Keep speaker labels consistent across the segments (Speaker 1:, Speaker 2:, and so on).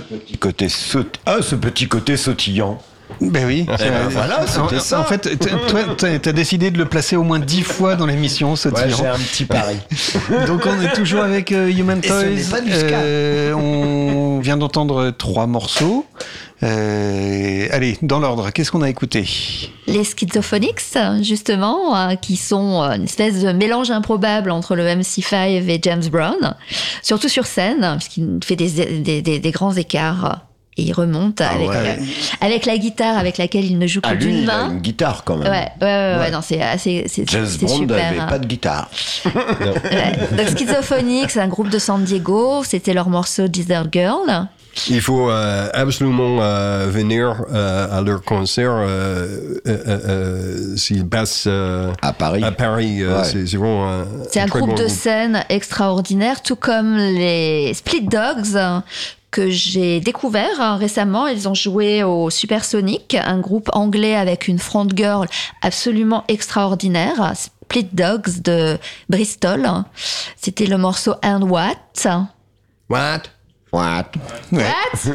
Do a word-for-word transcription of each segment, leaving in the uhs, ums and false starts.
Speaker 1: petit côté saut... ah, ce petit côté sautillant.
Speaker 2: Ben oui.
Speaker 1: Eh ben voilà, c'était
Speaker 2: en,
Speaker 1: ça.
Speaker 2: En fait, t- toi, t'as, t'as décidé de le placer au moins dix fois dans l'émission, ce
Speaker 1: Ouais,
Speaker 2: tyran.
Speaker 1: j'ai un petit pari.
Speaker 2: Donc on est toujours avec euh, Human
Speaker 1: Et
Speaker 2: Toys.
Speaker 1: ce n'est pas du ska.
Speaker 2: Euh, on vient d'entendre trois morceaux. Euh, allez, dans l'ordre, qu'est-ce qu'on a écouté ?
Speaker 3: Les Schizophonics, justement, euh, qui sont une espèce de mélange improbable entre le M C cinq et James Brown, surtout sur scène, puisqu'il fait des, des, des, des grands écarts. Et il remonte
Speaker 1: Ah
Speaker 3: avec,
Speaker 1: ouais.
Speaker 3: euh, avec la guitare avec laquelle il ne joue que
Speaker 1: Ah, lui,
Speaker 3: d'une
Speaker 1: il a
Speaker 3: main.
Speaker 1: une guitare quand même.
Speaker 3: Ouais, ouais, ouais, ouais,
Speaker 1: Ouais.
Speaker 3: non, c'est assez, c'est,
Speaker 1: James
Speaker 3: c'est
Speaker 1: Bond
Speaker 3: super.
Speaker 1: n'avait
Speaker 3: hein.
Speaker 1: pas de guitare.
Speaker 3: Ouais. Donc Schizophonics, c'est un groupe de San Diego, c'était leur morceau Desert Girl.
Speaker 4: Il faut euh, absolument euh, venir euh, à leur concert euh, euh, euh, s'ils passent euh,
Speaker 1: À Paris.
Speaker 4: À Paris, euh,
Speaker 1: Ouais.
Speaker 4: c'est, c'est vraiment un,
Speaker 3: C'est un
Speaker 4: très
Speaker 3: groupe
Speaker 4: bon
Speaker 3: de scène extraordinaire, tout comme les Split Dogs que j'ai découvert hein, récemment. Ils ont joué au Supersonic, un groupe anglais avec une front girl absolument extraordinaire. Split Dogs de Bristol. C'était le morceau And What.
Speaker 4: What?
Speaker 1: What?
Speaker 3: What?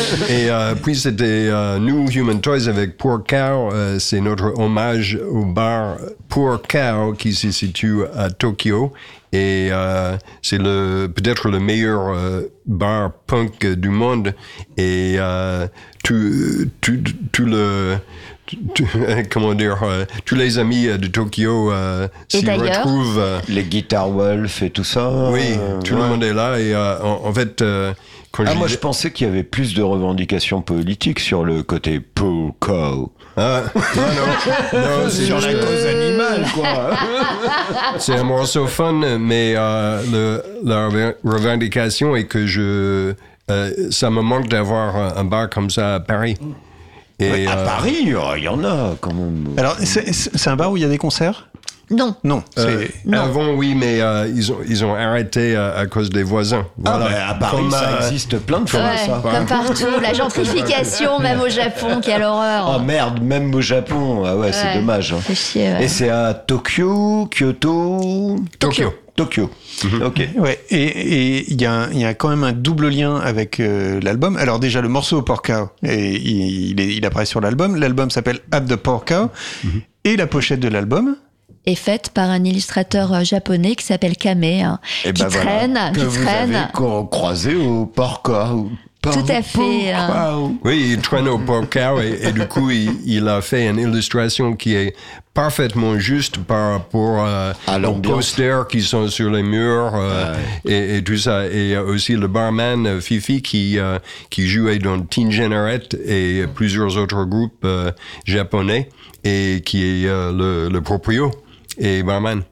Speaker 4: Et euh, puis c'était euh, nous, Human Toys, avec Poor Cow. Euh, c'est notre hommage au bar Poor Cow qui se situe à Tokyo. Et euh, c'est le peut-être le meilleur euh, bar punk du monde. Et euh, tout, tout, tout le... tout- comment dire, euh, tous les amis euh, de Tokyo euh, s'y
Speaker 3: d'ailleurs
Speaker 4: retrouvent. euh,
Speaker 1: Les Guitar Wolf et tout ça.
Speaker 4: oui,
Speaker 1: euh,
Speaker 4: tout
Speaker 1: ouais.
Speaker 4: le monde est là. Et euh, en, en fait, euh, quand
Speaker 1: Ah,
Speaker 4: je
Speaker 1: moi,
Speaker 4: dis-
Speaker 1: je pensais qu'il y avait plus de revendications politiques sur le côté Poor Cow.
Speaker 4: Ah, non, non, non, c'est
Speaker 1: Sur
Speaker 4: juste
Speaker 1: la
Speaker 4: que-
Speaker 1: cause animale, quoi.
Speaker 4: C'est un morceau fun, mais euh, le, la rev- revendication est que je, euh, ça me manque d'avoir un, un bar comme ça à Paris. Et,
Speaker 1: Ouais, à
Speaker 4: euh,
Speaker 1: Paris, oh, il y en a quand même.
Speaker 2: Alors, c'est, c'est un bar où il y a des concerts ?
Speaker 3: Non.
Speaker 2: Non, c'est...
Speaker 4: euh,
Speaker 3: Non.
Speaker 4: Avant, oui, mais euh, ils, ont, ils ont arrêté à, à cause des voisins.
Speaker 1: Ah,
Speaker 4: Voilà.
Speaker 1: bah, à Paris,
Speaker 4: Comme,
Speaker 1: ça
Speaker 4: euh,
Speaker 1: existe plein de fois,
Speaker 3: Ouais,
Speaker 1: ça.
Speaker 3: comme partout, la gentrification, même au Japon, quelle horreur.
Speaker 1: Oh merde, même au Japon. Ah ouais, c'est
Speaker 3: Ouais.
Speaker 1: dommage. hein.
Speaker 3: C'est chier, ouais.
Speaker 1: Et c'est à Tokyo, Kyoto.
Speaker 4: Tokyo.
Speaker 1: Tokyo. Ok.
Speaker 2: Ouais, et et il y, a un- il y a quand même un double lien avec euh, l'album. Alors déjà, le morceau Poor Cow, et il, il, est- il apparaît sur l'album. L'album s'appelle At the Poor Cow. Et la pochette de l'album,
Speaker 3: Est faite par un illustrateur euh, japonais qui s'appelle Kame, hein,
Speaker 1: Et
Speaker 3: qui
Speaker 1: ben voilà,
Speaker 3: traîne,
Speaker 1: que
Speaker 3: qui
Speaker 1: vous
Speaker 3: traîne.
Speaker 1: avez co- croisé au Poor Cow.
Speaker 3: Tout à fait, hein.
Speaker 4: Oui, il traîne au Poor Cow et, et du coup, il, il a fait une illustration qui est parfaitement juste par rapport euh,
Speaker 1: À
Speaker 4: aux
Speaker 1: l'ambiance.
Speaker 4: posters qui sont sur les murs euh, et, et tout ça. Et euh, aussi le barman euh, Fifi qui, euh, qui jouait dans Teen Generate et plusieurs autres groupes euh, japonais et qui est euh, le, le proprio et barman.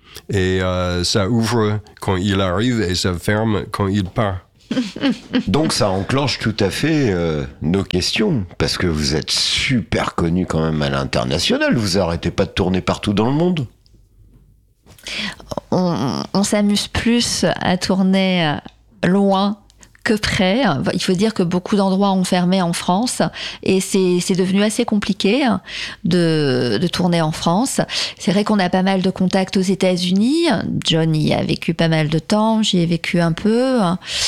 Speaker 4: Et euh, ça ouvre quand il arrive et ça ferme quand il part.
Speaker 1: Donc ça enclenche tout à fait euh, nos questions, parce que vous êtes super connu quand même à l'international, vous arrêtez pas de tourner partout dans le monde.
Speaker 3: On, on s'amuse plus à tourner euh, loin que près. Il faut dire que beaucoup d'endroits ont fermé en France et c'est, c'est devenu assez compliqué de, de tourner en France. C'est vrai qu'on a pas mal de contacts aux États-Unis. John y a vécu pas mal de temps, j'y ai vécu un peu.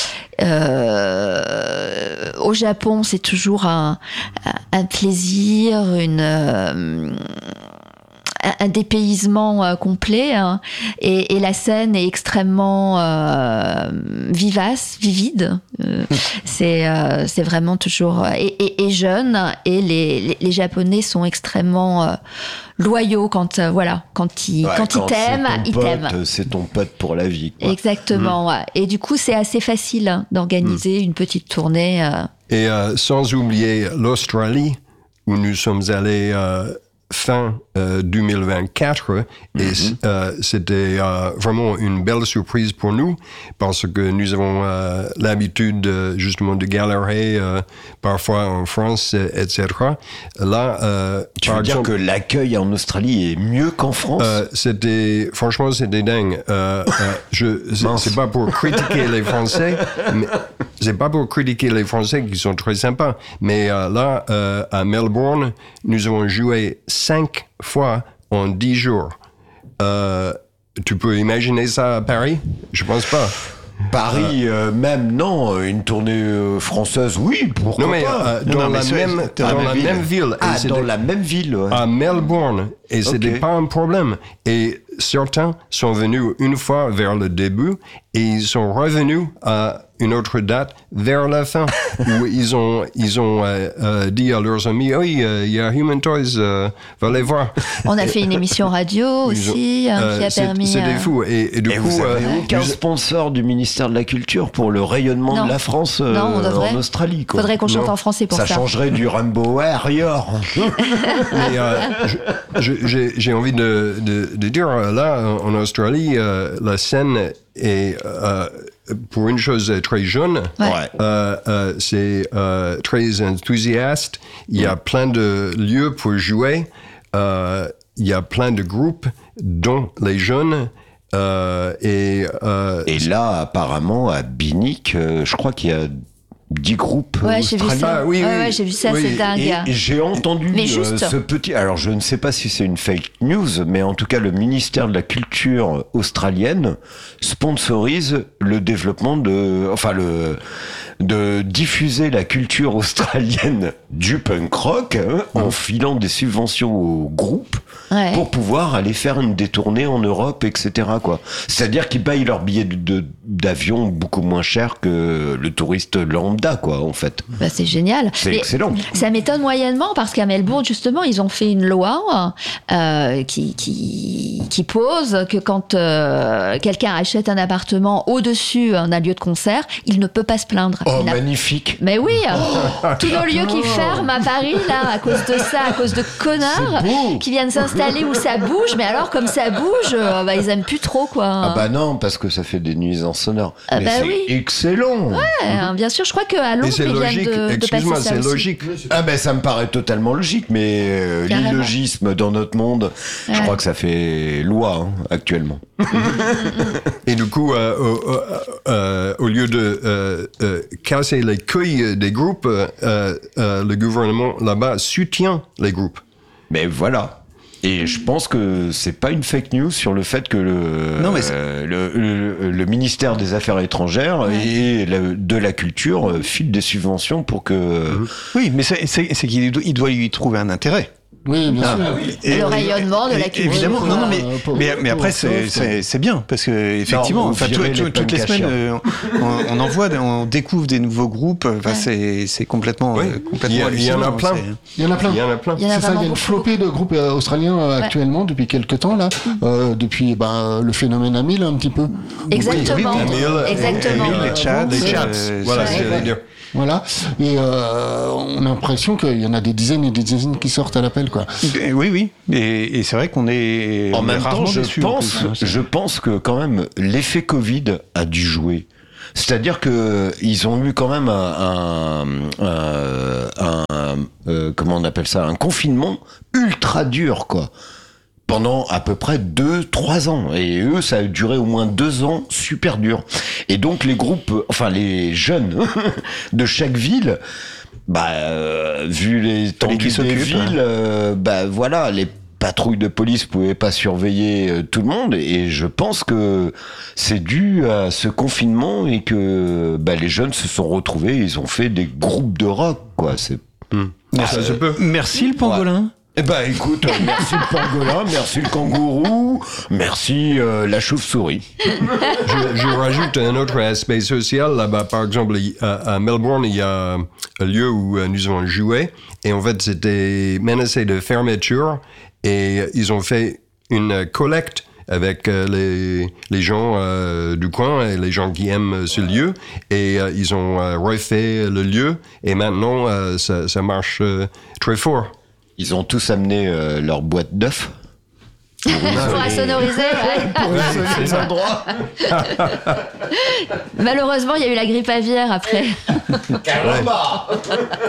Speaker 3: Euh, au Japon, c'est toujours un, un plaisir, une... Euh, un dépaysement euh, complet hein, et, et la scène est extrêmement euh, vivace, vivide. Euh, c'est euh, c'est vraiment toujours et, et, et jeune et les, les, les Japonais sont extrêmement euh, loyaux quand euh, voilà quand ils
Speaker 1: Ouais,
Speaker 3: quand, ils t'aiment,
Speaker 1: c'est ton
Speaker 3: ils
Speaker 1: pote,
Speaker 3: t'aiment.
Speaker 1: C'est ton pote pour la vie. Quoi.
Speaker 3: Exactement. Ouais. Et du coup, c'est assez facile hein, d'organiser une petite tournée. Euh.
Speaker 4: Et euh, sans oublier l'Australie, où nous sommes allés euh, fin euh, deux mille vingt-quatre, et
Speaker 1: Mm-hmm.
Speaker 4: euh, c'était euh, vraiment une belle surprise pour nous, parce que nous avons euh, l'habitude euh, justement de galérer euh, parfois en France, et cetera. Là, euh,
Speaker 1: Tu
Speaker 4: par
Speaker 1: veux dire
Speaker 4: exemple,
Speaker 1: que l'accueil en Australie est mieux qu'en France
Speaker 4: euh, c'était franchement c'était dingue. Euh, euh, je c'est,
Speaker 1: Mince.
Speaker 4: c'est pas pour critiquer les Français, mais c'est pas pour critiquer les Français qui sont très sympas. Mais euh, là euh, à Melbourne, nous avons joué cinq fois en dix jours. Euh, tu peux imaginer ça à Paris? Je pense pas.
Speaker 1: Paris, euh, même, non. Une tournée euh, française, oui, pourquoi
Speaker 4: Non, mais
Speaker 1: pas.
Speaker 4: euh,
Speaker 2: Non,
Speaker 4: dans,
Speaker 2: non, mais
Speaker 4: la,
Speaker 2: c'est-
Speaker 4: même,
Speaker 2: c'est
Speaker 4: dans
Speaker 2: la
Speaker 4: la
Speaker 2: même
Speaker 4: même ville. Et
Speaker 1: Ah,
Speaker 4: c'était
Speaker 1: dans la même ville, ouais.
Speaker 4: à Melbourne. Et c'était
Speaker 1: Ok.
Speaker 4: pas un problème. Et certains sont venus une fois vers le début et ils sont revenus à une autre date vers la fin où ils ont, ils ont euh, euh, dit à leurs amis, oui, euh, il y a Human Toys, euh, va les voir.
Speaker 3: On a fait une émission radio
Speaker 4: Ils ont-
Speaker 3: aussi hein,
Speaker 4: euh,
Speaker 3: qui a
Speaker 4: c'est-
Speaker 3: permis.
Speaker 4: C'était
Speaker 3: euh,
Speaker 4: fou. Et, et du
Speaker 1: Et
Speaker 4: coup,
Speaker 1: vous avez
Speaker 4: euh,
Speaker 1: aucun
Speaker 4: vous-
Speaker 1: sponsor du ministère de la Culture pour le rayonnement
Speaker 3: Non.
Speaker 1: de la France euh,
Speaker 3: Non, on devrait.
Speaker 1: en Australie, quoi.
Speaker 3: Faudrait qu'on chante
Speaker 4: Non.
Speaker 3: en français pour ça.
Speaker 1: Ça changerait du Rainbow Warrior.
Speaker 4: Mais euh, je- je- j'ai j'ai envie de, de, de dire, euh, là, en Australie, euh, la scène est, euh, pour une chose très jeune,
Speaker 3: Ouais.
Speaker 4: euh, euh, c'est euh, très enthousiaste. Il y a plein de lieux pour jouer. Euh, il y a plein de groupes, dont les jeunes. Euh, et, euh,
Speaker 1: Et là, apparemment, à Binic, euh, je crois qu'il y a dix groupes
Speaker 3: Ouais, j'ai vu
Speaker 1: australiens.
Speaker 3: ça.
Speaker 4: Ah, oui,
Speaker 3: ouais,
Speaker 4: oui,
Speaker 3: ouais, j'ai vu ça,
Speaker 4: oui.
Speaker 3: c'est dingue.
Speaker 1: Et j'ai entendu
Speaker 3: Mais
Speaker 1: euh,
Speaker 3: juste.
Speaker 1: ce petit. Alors, je ne sais pas si c'est une fake news, mais en tout cas, le ministère de la Culture australienne sponsorise le développement de. Enfin, le. de diffuser la culture australienne du punk rock hein, en filant des subventions aux groupes
Speaker 3: Ouais.
Speaker 1: pour pouvoir aller faire une détournée en Europe, et cetera. Quoi. C'est-à-dire qu'ils payent leur billet de- de- d'avion beaucoup moins cher que le touriste lambda, quoi, en fait.
Speaker 3: Bah, c'est génial.
Speaker 1: C'est
Speaker 3: Mais
Speaker 1: excellent.
Speaker 3: Ça m'étonne moyennement parce qu'à Melbourne, justement, ils ont fait une loi euh, qui, qui, qui pose que quand euh, quelqu'un achète un appartement au-dessus d'un lieu de concert, il ne peut pas se plaindre.
Speaker 1: Oh,
Speaker 3: Il n'a-
Speaker 1: magnifique.
Speaker 3: Mais oui, tous nos lieux qui ferment à Paris, là, à cause de ça, à cause de connards
Speaker 1: C'est beau.
Speaker 3: qui viennent s'installer où ça bouge. Mais alors, comme ça bouge, euh, bah, ils aiment plus trop, quoi.
Speaker 1: Ah bah non, parce que ça fait des nuisances sonores.
Speaker 3: Ah
Speaker 1: Mais
Speaker 3: bah
Speaker 1: c'est
Speaker 3: oui.
Speaker 1: excellent.
Speaker 3: Ouais, hein, bien sûr, je crois qu'à
Speaker 4: et
Speaker 3: Londres,
Speaker 4: c'est
Speaker 3: ils
Speaker 4: logique.
Speaker 3: viennent de, de passer
Speaker 4: Excuse-moi,
Speaker 3: ça
Speaker 4: c'est
Speaker 3: aussi.
Speaker 4: logique.
Speaker 1: Ah ben ça me paraît totalement logique, mais euh,
Speaker 3: Carrément.
Speaker 1: l'illogisme dans notre monde, je
Speaker 3: Ouais.
Speaker 1: crois que ça fait loi hein, actuellement.
Speaker 4: Et du coup, euh, au, au- euh, au lieu de euh, euh, casser les couilles des groupes, euh, euh, le gouvernement là-bas soutient les groupes.
Speaker 1: Mais voilà. Et je pense que c'est pas une fake news sur le fait que le,
Speaker 2: Non, mais c'est-
Speaker 1: euh, le, le- le ministère des Affaires étrangères et le- de la Culture euh, file des subventions pour que...
Speaker 2: Oui, mais c'est c'est- c'est qu'il doit, il doit y trouver un intérêt.
Speaker 5: Oui, bien
Speaker 2: Ah,
Speaker 5: sûr.
Speaker 2: Et-
Speaker 3: Le rayonnement de la
Speaker 2: et-
Speaker 3: culture.
Speaker 2: Évidemment, non, non, mais,
Speaker 5: Euh, pour-
Speaker 2: mais, mais
Speaker 5: pour-
Speaker 2: après,
Speaker 5: pour-
Speaker 2: c'est-
Speaker 5: pour-
Speaker 2: c'est c'est bien, parce que effectivement,
Speaker 1: Non,
Speaker 2: enfin,
Speaker 1: vous
Speaker 2: tout-
Speaker 1: virez
Speaker 2: tout-
Speaker 1: les
Speaker 2: toutes les
Speaker 1: punks
Speaker 2: semaines,
Speaker 1: à
Speaker 2: euh, on, on en voit, on découvre des nouveaux groupes, enfin,
Speaker 3: Ouais.
Speaker 2: c'est c'est complètement,
Speaker 4: Oui.
Speaker 2: euh, complètement
Speaker 4: Il y a- il y en a
Speaker 2: hallucinant,
Speaker 4: plein.
Speaker 2: c'est-
Speaker 5: Il y en a plein.
Speaker 4: Il y en a plein.
Speaker 3: Il y en a
Speaker 5: C'est ça, il y a
Speaker 3: vraiment
Speaker 5: une
Speaker 3: beaucoup.
Speaker 5: flopée de groupes euh, australiens euh,
Speaker 3: Ouais.
Speaker 5: actuellement depuis quelques temps là, euh, depuis ben, le phénomène Amil un petit peu.
Speaker 3: Exactement.
Speaker 4: Oui, oui, Emile,
Speaker 3: Exactement.
Speaker 2: Emile, les chats,
Speaker 4: Les
Speaker 2: c'est-
Speaker 4: chats,
Speaker 2: euh,
Speaker 4: voilà,
Speaker 2: c'est-
Speaker 4: c'est j'allais dire.
Speaker 5: Voilà. Et euh, on a l'impression qu'il y en a des dizaines et des dizaines qui sortent à l'appel, quoi.
Speaker 2: Euh, Oui, oui, et, et c'est vrai qu'on est.
Speaker 1: En
Speaker 2: on est
Speaker 1: même temps,
Speaker 2: rarement
Speaker 1: je
Speaker 2: déçus, en
Speaker 1: pense,
Speaker 2: plus, hein, c'est-
Speaker 1: je pense que quand même l'effet Covid a dû jouer. C'est-à-dire que ils ont eu quand même un, un, un- un- euh, comment on appelle ça, un confinement ultra dur, quoi. Pendant à peu près deux, trois ans. Et eux, ça a duré au moins deux ans super dur. Et donc les groupes, euh, enfin les jeunes de chaque ville, bah, euh, vu les tendus
Speaker 2: qu'ils
Speaker 1: des
Speaker 2: s'occupent,
Speaker 1: villes, euh, bah voilà, les patrouilles de police pouvaient pas surveiller euh, tout le monde. Et je pense que c'est dû à ce confinement et que bah, les jeunes se sont retrouvés, ils ont fait des groupes de rock, quoi. C'est
Speaker 2: Merci,
Speaker 1: Ah,
Speaker 4: je peux.
Speaker 2: Merci le pangolin.
Speaker 1: eh ben écoute, euh, merci le pangolin, merci le kangourou, merci euh, la chauve-souris.
Speaker 4: je, je rajoute un autre aspect social. Là-bas, par exemple, il- à, à Melbourne, il y a un lieu où euh, nous avons joué. Et en fait, c'était menacé de fermeture. Et ils ont fait une collecte avec euh, les, les gens euh, du coin et les gens qui aiment ce lieu. Et euh, ils ont euh, refait le lieu. Et maintenant, euh, ça, ça marche euh, très fort.
Speaker 1: Ils ont tous amené euh, leur boîte d'œufs.
Speaker 3: Pour insonoriser, ouais.
Speaker 1: C'est ça. Endroit.
Speaker 3: Malheureusement, il y a eu la grippe aviaire après.